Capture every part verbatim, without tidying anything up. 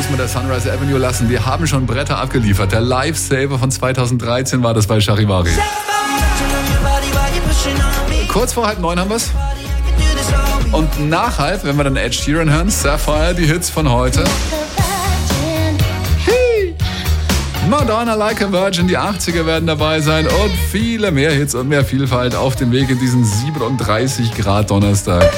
muss man der Sunrise Avenue lassen. Wir haben schon Bretter abgeliefert. Der Lifesaver von zweitausenddreizehn war das bei Charivari. Kurz vor halb neun haben wir's. Und nach halb, wenn wir dann Ed Sheeran hören, Sapphire, die Hits von heute. Madonna, Like a Virgin, die achtziger werden dabei sein und viele mehr Hits und mehr Vielfalt auf dem Weg in diesen siebenunddreißig Grad Donnerstag.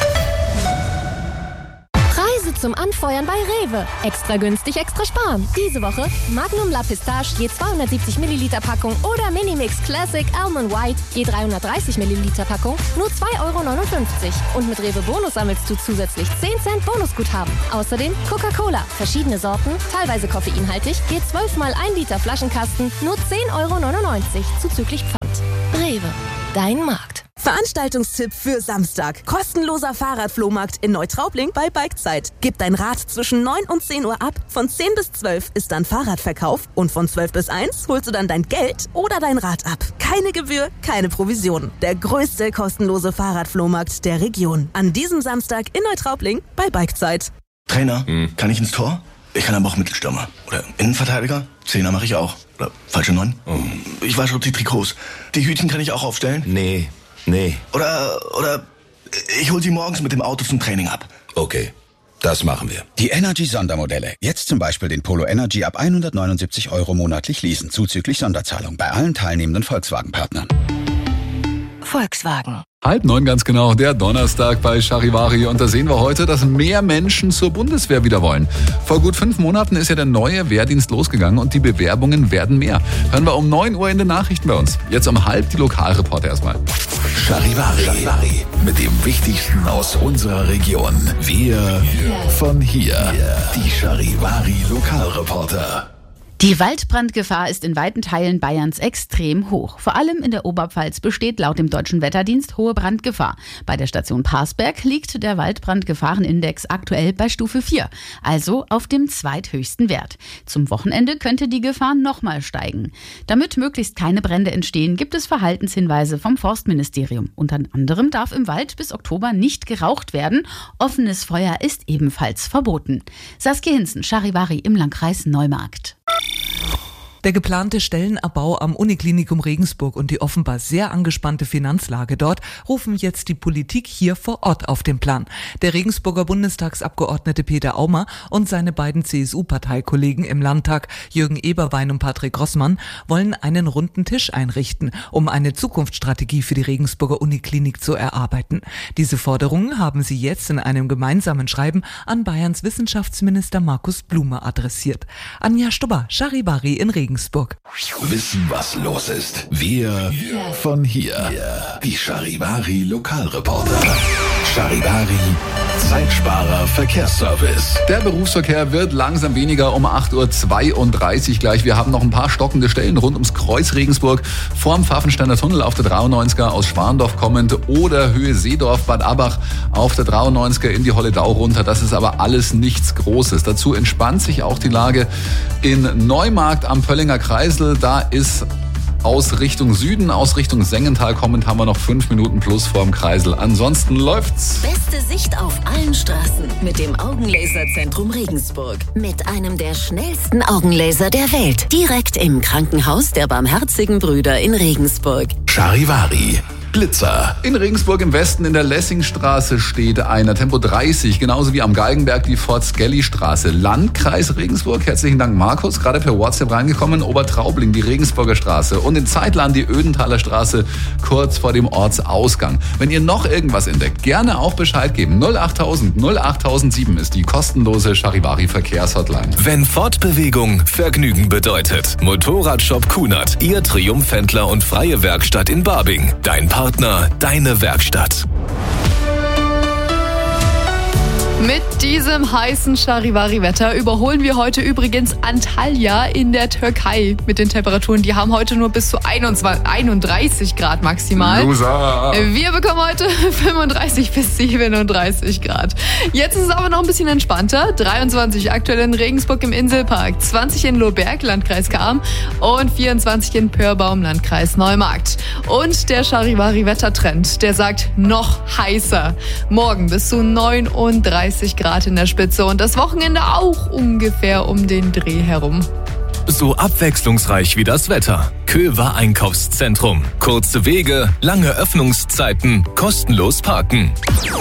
Preise zum Anfeuern bei Rewe. Extra günstig, extra sparen. Diese Woche Magnum La Pistache je zweihundertsiebzig Milliliter Packung oder Minimix Classic Almond White je dreihundertdreißig Milliliter Packung nur zwei Euro neunundfünfzig. Und mit Rewe Bonus sammelst du zusätzlich zehn Cent Bonusguthaben. Außerdem Coca-Cola, verschiedene Sorten, teilweise koffeinhaltig, je zwölf mal ein Liter Flaschenkasten nur zehn Euro neunundneunzig zuzüglich Pfand. Rewe, dein Markt. Veranstaltungstipp für Samstag. Kostenloser Fahrradflohmarkt in Neutraubling bei Bikezeit. Gib dein Rad zwischen neun und zehn Uhr ab. Von zehn bis zwölf ist dann Fahrradverkauf und von zwölf bis eins holst du dann dein Geld oder dein Rad ab. Keine Gebühr, keine Provision. Der größte kostenlose Fahrradflohmarkt der Region. An diesem Samstag in Neutraubling bei Bikezeit. Trainer, hm. kann ich ins Tor? Ich kann aber auch Mittelstürmer. Oder Innenverteidiger? Zehner mache ich auch. Oder falsche Neun? Oh. Ich wasche die Trikots. Die Hütchen kann ich auch aufstellen? Nee. Nee. Oder, oder ich hol sie morgens mit dem Auto zum Training ab. Okay, das machen wir. Die Energy-Sondermodelle. Jetzt zum Beispiel den Polo Energy ab hundertneunundsiebzig Euro monatlich leasen, zuzüglich Sonderzahlung bei allen teilnehmenden Volkswagen-Partnern. Volkswagen. Halb neun ganz genau, der Donnerstag bei Charivari. Und da sehen wir heute, dass mehr Menschen zur Bundeswehr wieder wollen. Vor gut fünf Monaten ist ja der neue Wehrdienst losgegangen und die Bewerbungen werden mehr. Hören wir um neun Uhr in den Nachrichten bei uns. Jetzt um halb die Lokalreporter erstmal. Charivari. Charivari. Mit dem Wichtigsten aus unserer Region. Wir von hier. Die Charivari Lokalreporter. Die Waldbrandgefahr ist in weiten Teilen Bayerns extrem hoch. Vor allem in der Oberpfalz besteht laut dem Deutschen Wetterdienst hohe Brandgefahr. Bei der Station Parsberg liegt der Waldbrandgefahrenindex aktuell bei Stufe vier, also auf dem zweithöchsten Wert. Zum Wochenende könnte die Gefahr nochmal steigen. Damit möglichst keine Brände entstehen, gibt es Verhaltenshinweise vom Forstministerium. Unter anderem darf im Wald bis Oktober nicht geraucht werden. Offenes Feuer ist ebenfalls verboten. Saskia Hinzen, Charivari im Landkreis Neumarkt. Der geplante Stellenabbau am Uniklinikum Regensburg und die offenbar sehr angespannte Finanzlage dort rufen jetzt die Politik hier vor Ort auf den Plan. Der Regensburger Bundestagsabgeordnete Peter Aumer und seine beiden C S U-Parteikollegen im Landtag, Jürgen Eberwein und Patrick Grossmann, wollen einen runden Tisch einrichten, um eine Zukunftsstrategie für die Regensburger Uniklinik zu erarbeiten. Diese Forderungen haben sie jetzt in einem gemeinsamen Schreiben an Bayerns Wissenschaftsminister Markus Blume adressiert. Anja Stubber, Charivari in Regensburg. Wissen, was los ist. Wir von hier. Die Charivari Lokalreporter. Charivari Zeitsparer Verkehrsservice. Der Berufsverkehr wird langsam weniger um acht Uhr zweiunddreißig gleich. Wir haben noch ein paar stockende Stellen rund ums Kreuz Regensburg, vorm Pfaffensteiner Tunnel auf der dreiundneunziger aus Schwandorf kommend oder Höhe Seedorf Bad Abach auf der dreiundneunziger in die Holledau runter. Das ist aber alles nichts Großes. Dazu entspannt sich auch die Lage in Neumarkt am Pöllinger Kreisel. Da ist aus Richtung Süden, aus Richtung Sengental kommend, haben wir noch fünf Minuten plus vorm Kreisel. Ansonsten läuft's. Beste Sicht auf allen Straßen mit dem Augenlaserzentrum Regensburg. Mit einem der schnellsten Augenlaser der Welt. Direkt im Krankenhaus der Barmherzigen Brüder in Regensburg. Charivari. Blitzer. In Regensburg im Westen in der Lessingstraße steht einer, Tempo dreißig, genauso wie am Galgenberg die Fort-Skelly-Straße. Landkreis Regensburg, herzlichen Dank Markus, gerade per WhatsApp reingekommen, Obertraubling, die Regensburger Straße und in Zeitland die Ödenthaler Straße kurz vor dem Ortsausgang. Wenn ihr noch irgendwas entdeckt, gerne auch Bescheid geben. null achttausend null achttausendsieben ist die kostenlose Charivari Verkehrshotline. Wenn Fortbewegung Vergnügen bedeutet. Motorradshop Kunert, Ihr Triumphhändler und freie Werkstatt in Barbing. Dein Partner, deine Werkstatt. Mit diesem heißen Charivari-Wetter überholen wir heute übrigens Antalya in der Türkei mit den Temperaturen. Die haben heute nur bis zu einundzwanzig, einunddreißig Grad maximal. Loser. Wir bekommen heute fünfunddreißig bis siebenunddreißig Grad. Jetzt ist es aber noch ein bisschen entspannter. dreiundzwanzig aktuell in Regensburg im Inselpark, zwanzig in Lohberg, Landkreis Cham und vierundzwanzig in Pörbaum, Landkreis Neumarkt. Und der Charivari-Wettertrend, der sagt noch heißer. Morgen bis zu neununddreißig Grad. Grad in der Spitze und das Wochenende auch ungefähr um den Dreh herum. So abwechslungsreich wie das Wetter. Köver Einkaufszentrum. Kurze Wege, lange Öffnungszeiten, kostenlos parken.